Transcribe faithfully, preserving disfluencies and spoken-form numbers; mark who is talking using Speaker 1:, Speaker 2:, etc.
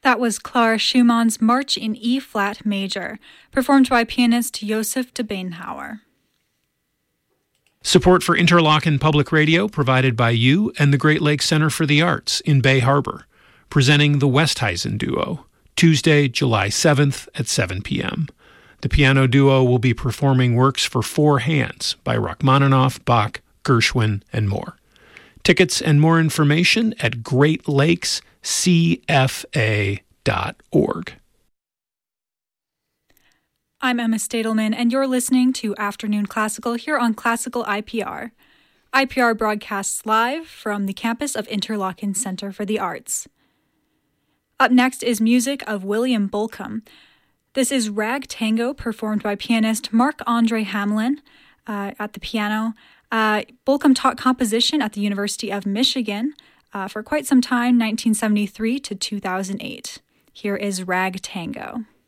Speaker 1: That was Clara Schumann's March in E-flat major, performed by pianist Josef de Beenhauer.
Speaker 2: Support for Interlochen Public Radio provided by you and the Great Lakes Center for the Arts in Bay Harbor, presenting the Westhuizen Duo, Tuesday, July seventh at seven p.m. The piano duo will be performing works for four hands by Rachmaninoff, Bach, Gershwin, and more. Tickets and more information at great lakes c f a dot org.
Speaker 1: I'm Emma Stadelman, and you're listening to Afternoon Classical here on Classical I P R. I P R broadcasts live from the campus of Interlochen Center for the Arts. Up next is music of William Bolcom. This is Rag Tango, performed by pianist Marc-Andre Hamelin uh, at the piano. Uh, Bolcom taught composition at the University of Michigan uh, for quite some time, nineteen seventy-three to two thousand eight. Here is Rag Tango.